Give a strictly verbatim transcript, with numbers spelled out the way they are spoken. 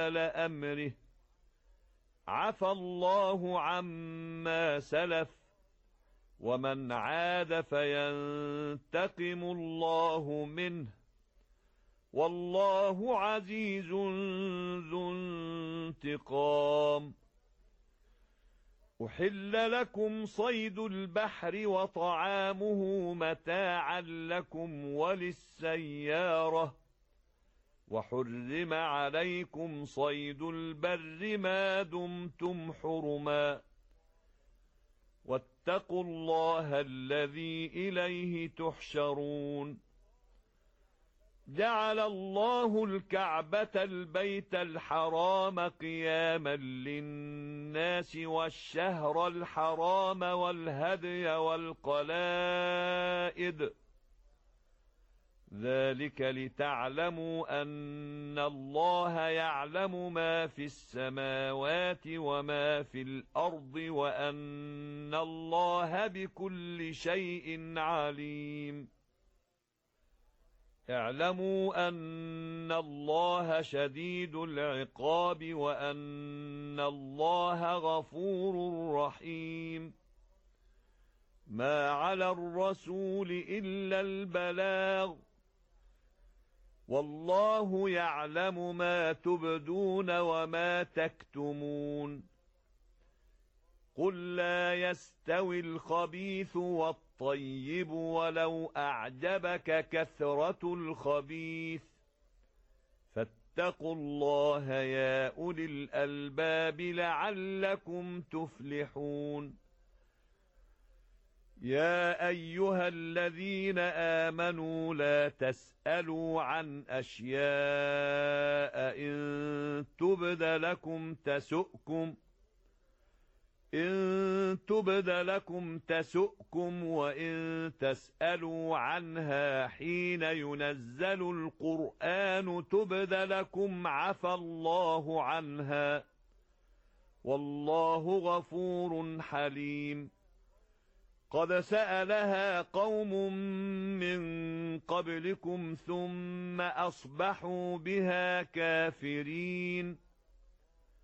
أول أمره عفى الله عما سلف ومن عاد فينتقم الله منه والله عزيز ذو انتقام. أحل لكم صيد البحر وطعامه متاعا لكم وللسيارة وحرم عليكم صيد البر ما دمتم حرما واتقوا الله الذي إليه تحشرون. جعل الله الكعبة البيت الحرام قياما للناس والشهر الحرام والهدي والقلائد ذلك لتعلموا أن الله يعلم ما في السماوات وما في الأرض وأن الله بكل شيء عليم. اعلموا أن الله شديد العقاب وأن الله غفور رحيم. ما على الرسول إلا البلاغ والله يعلم ما تبدون وما تكتمون. قل لا يستوي الخبيث والطيب ولو أعجبك كثرة الخبيث فاتقوا الله يا أولي الألباب لعلكم تفلحون. يا أيها الذين آمنوا لا تسألوا عن أشياء إن تبد لكم تسؤكم إن تبد لكم تسؤكم وإن تسألوا عنها حين ينزل القرآن تبد لكم عفى الله عنها والله غفور حليم. قد سألها قوم من قبلكم ثم أصبحوا بها كافرين.